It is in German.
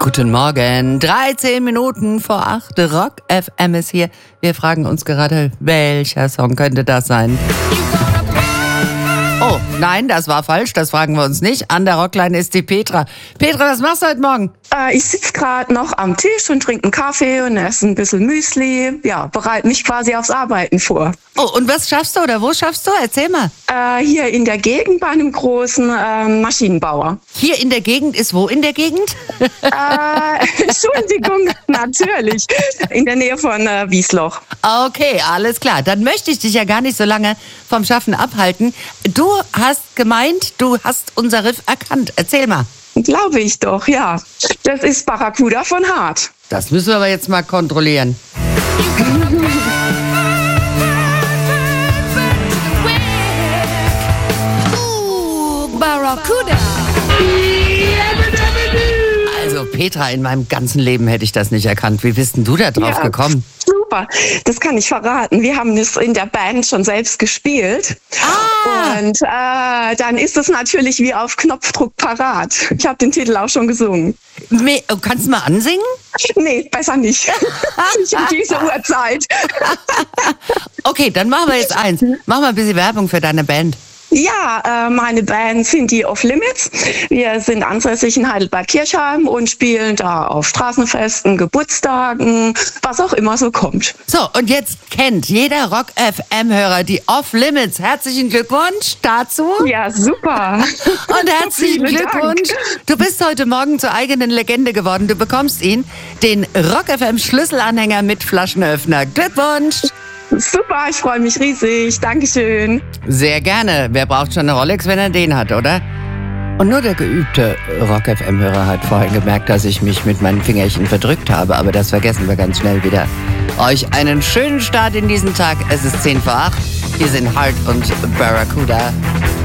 Guten Morgen, 13 Minuten vor 8, Rock FM ist hier. Wir fragen uns gerade, welcher Song könnte das sein? Oh, nein, das war falsch, das fragen wir uns nicht. An der Rockline ist die Petra. Petra, was machst du heute Morgen? Ich sitze gerade noch am Tisch und trinke einen Kaffee und esse ein bisschen Müsli. Ja, bereite mich quasi aufs Arbeiten vor. Oh, und was schaffst du oder wo schaffst du? Erzähl mal. Hier in der Gegend bei einem großen Maschinenbauer. Hier in der Gegend ist wo in der Gegend? Entschuldigung, natürlich. In der Nähe von Wiesloch. Okay, alles klar. Dann möchte ich dich ja gar nicht so lange vom Schaffen abhalten. Du hast gemeint, du hast unser Riff erkannt. Erzähl mal. Glaube ich doch, ja. Das ist Barracuda von Hart. Das müssen wir aber jetzt mal kontrollieren. Barracuda. Also Petra, in meinem ganzen Leben hätte ich das nicht erkannt. Wie bist denn du da drauf gekommen? Super, das kann ich verraten. Wir haben das in der Band schon selbst gespielt. Und dann ist es natürlich wie auf Knopfdruck parat. Ich habe den Titel auch schon gesungen. Kannst du mal ansingen? Nee, besser nicht. Nicht um diese Uhrzeit. Okay, dann machen wir jetzt eins. Mach mal ein bisschen Werbung für deine Band. Ja, meine Band sind die Off Limits. Wir sind ansässig in Heidelberg-Kirchheim und spielen da auf Straßenfesten, Geburtstagen, was auch immer so kommt. So, und jetzt kennt jeder Rock-FM-Hörer die Off Limits. Herzlichen Glückwunsch dazu. Ja, super. Und herzlichen Glückwunsch. Du bist heute Morgen zur eigenen Legende geworden. Du bekommst ihn, den Rock-FM-Schlüsselanhänger mit Flaschenöffner. Glückwunsch. Super, ich freue mich riesig. Dankeschön. Sehr gerne. Wer braucht schon eine Rolex, wenn er den hat, oder? Und nur der geübte Rock-FM-Hörer hat vorhin gemerkt, dass ich mich mit meinen Fingerchen verdrückt habe. Aber das vergessen wir ganz schnell wieder. Euch einen schönen Start in diesen Tag. Es ist 7:50. Hier sind Hart und Barracuda.